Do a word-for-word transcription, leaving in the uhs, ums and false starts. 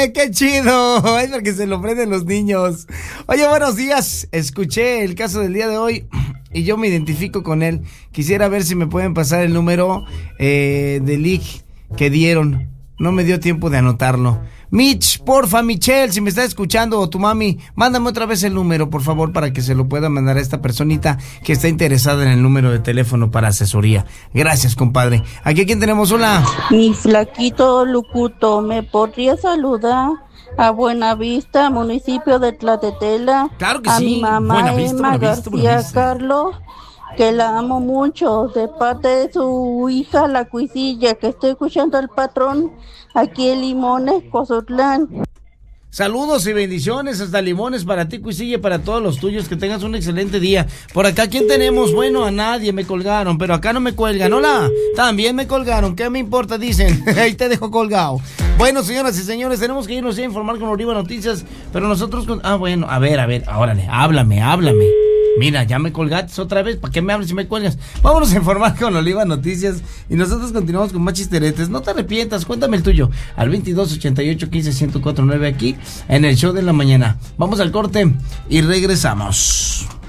¡Qué chido! Es porque se lo prenden los niños. Oye, buenos días. Escuché el caso del día de hoy y yo me identifico con él. Quisiera ver si me pueden pasar el número eh, de league que dieron. No me dio tiempo de anotarlo. Mitch, porfa, Michelle, si me está escuchando, o tu mami, mándame otra vez el número, por favor, para que se lo pueda mandar a esta personita que está interesada en el número de teléfono para asesoría. Gracias, compadre. Aquí, ¿quién tenemos? Hola. Mi flaquito Lucuto, ¿me podría saludar a Buenavista, municipio de Tlatetela? Claro que a sí. A mi mamá Buenavista, Emma Buenavista, García Buenavista. Carlos, que la amo mucho, de parte de su hija, la Cuisilla, que estoy escuchando al patrón aquí en Limones, Cozotlán. Saludos y bendiciones hasta Limones para ti, Cuisilla, y para todos los tuyos. Que tengas un excelente día. Por acá, ¿quién tenemos? Bueno, a nadie me colgaron, pero acá no me cuelgan. Hola, también me colgaron. ¿Qué me importa? Dicen. Ahí te dejo colgado. Bueno, señoras y señores, tenemos que irnos a informar con Oliva Noticias, pero nosotros con... Ah, bueno, a ver, a ver, órale, háblame, háblame. Mira, ya me colgaste otra vez. ¿Para qué me hablas si me cuelgas? Vámonos a informar con Oliva Noticias y nosotros continuamos con más chisteretes. No te arrepientas, cuéntame el tuyo al veintidós ochenta y ocho quince ciento cuatro nueve aquí en el show de la mañana. Vamos al corte y regresamos.